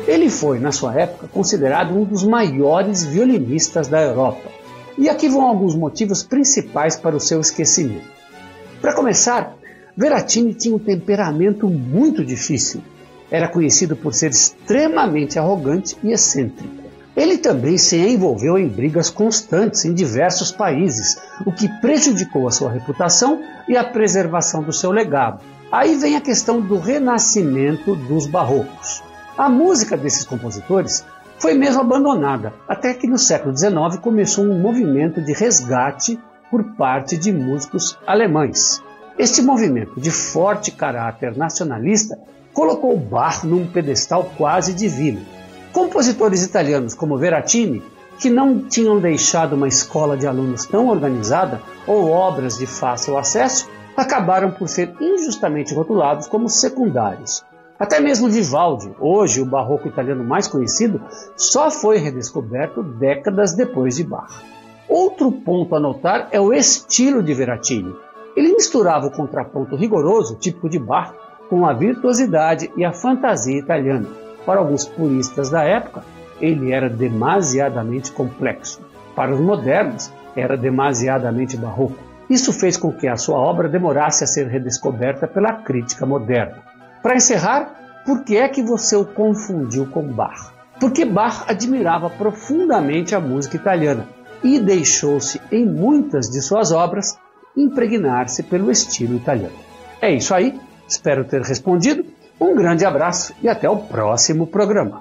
Ele foi, na sua época, considerado um dos maiores violinistas da Europa. E aqui vão alguns motivos principais para o seu esquecimento. Para começar, Veratini tinha um temperamento muito difícil. Era conhecido por ser extremamente arrogante e excêntrico. Ele também se envolveu em brigas constantes em diversos países, o que prejudicou a sua reputação e a preservação do seu legado. Aí vem a questão do renascimento dos barrocos. A música desses compositores foi mesmo abandonada, até que no século XIX começou um movimento de resgate por parte de músicos alemães. Este movimento de forte caráter nacionalista colocou Bach num pedestal quase divino. Compositores italianos como Veratini, que não tinham deixado uma escola de alunos tão organizada ou obras de fácil acesso, acabaram por ser injustamente rotulados como secundários. Até mesmo Vivaldi, hoje o barroco italiano mais conhecido, só foi redescoberto décadas depois de Bach. Outro ponto a notar é o estilo de Veratini. Ele misturava o contraponto rigoroso, típico de Bach, com a virtuosidade e a fantasia italiana. Para alguns puristas da época, ele era demasiadamente complexo. Para os modernos, era demasiadamente barroco. Isso fez com que a sua obra demorasse a ser redescoberta pela crítica moderna. Para encerrar, por que é que você o confundiu com Bach? Porque Bach admirava profundamente a música italiana e deixou-se, em muitas de suas obras, impregnar-se pelo estilo italiano. É isso aí, espero ter respondido. Um grande abraço e até o próximo programa.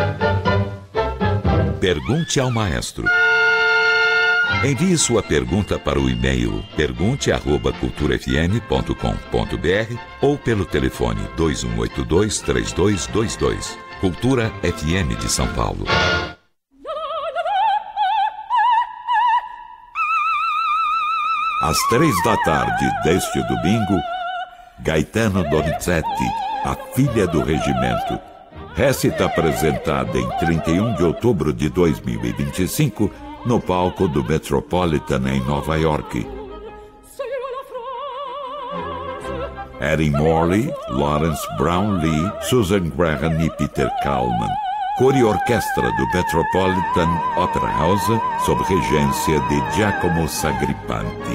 Pergunte ao maestro. Envie sua pergunta para o e-mail pergunte@culturafm.com.br ou pelo telefone 2182-3222. Cultura FM de São Paulo. Às 3 da tarde deste domingo, Gaetano Donizetti, A Filha do Regimento, récita apresentada em 31 de outubro de 2025 no palco do Metropolitan em Nova York. Eddie Morley, Lawrence Brownlee, Susan Graham e Peter Kallman. Coro e orquestra do Metropolitan Opera House sob regência de Giacomo Sagrippanti.